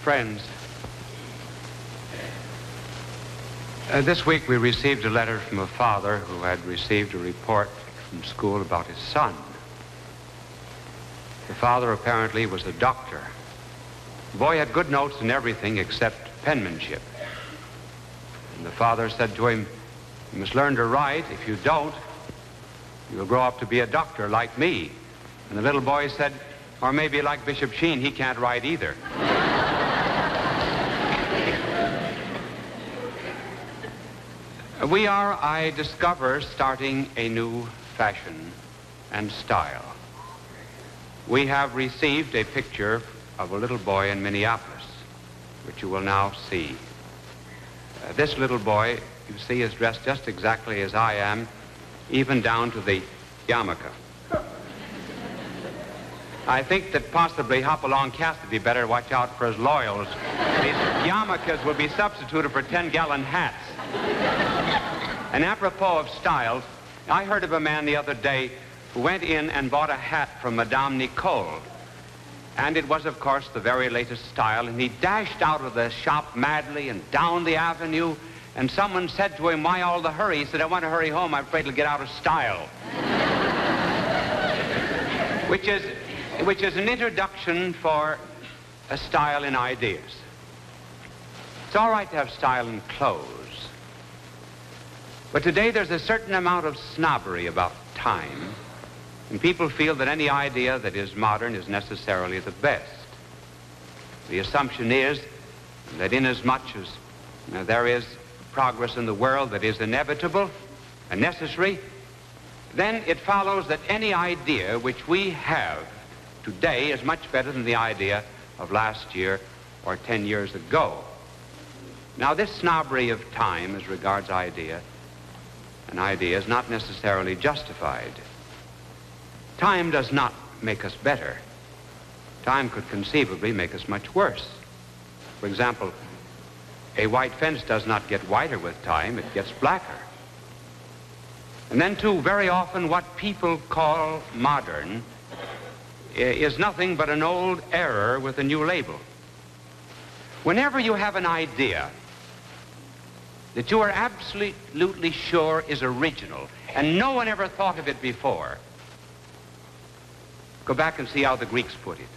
Friends, this week we received a letter from a father who had received a report from school about his son. The father apparently was a doctor. The boy had good notes in everything except penmanship. And the father said to him, "You must learn to write. If you don't, you'll grow up to be a doctor like me." And the little boy said, "Or maybe like Bishop Sheen, he can't write either." We are, I discover, starting a new fashion and style. We have received a picture of a little boy in Minneapolis, which you will now see. This little boy, you see, is dressed just exactly as I am, even down to the yarmulke. I think that possibly Hopalong Cassidy better watch out for his loyals. These yarmulkes will be substituted for 10-gallon hats. And apropos of styles, I heard of a man the other day who went in and bought a hat from Madame Nicole. And it was, of course, the very latest style, and he dashed out of the shop madly and down the avenue, and someone said to him, "Why all the hurry?" He said, "I want to hurry home. I'm afraid it'll get out of style." Which is an introduction for a style in ideas. It's all right to have style in clothes. But today there's a certain amount of snobbery about time, and people feel that any idea that is modern is necessarily the best. The assumption is that inasmuch as there is progress in the world that is inevitable and necessary, then it follows that any idea which we have today is much better than the idea of last year or 10 years ago. Now, this snobbery of time as regards an idea is not necessarily justified. Time does not make us better. Time could conceivably make us much worse. For example, a white fence does not get whiter with time, it gets blacker. And then, too, very often what people call modern is nothing but an old error with a new label. Whenever you have an idea that you are absolutely sure is original and no one ever thought of it before, go back and see how the Greeks put it.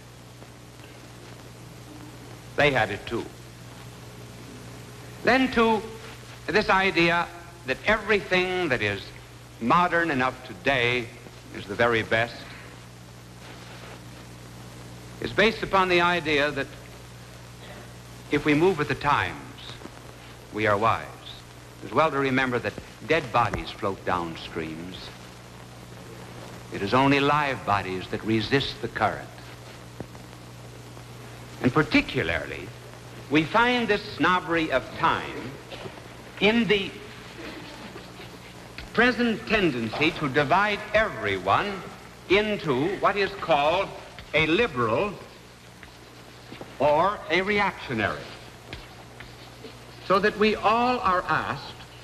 They had it too. Then, too, this idea that everything that is modern enough today is the very best is based upon the idea that if we move with the times, we are wise. It's well to remember that dead bodies float down streams. It is only live bodies that resist the current. And particularly, we find this snobbery of time in the present tendency to divide everyone into what is called a liberal or a reactionary, so that we all are asked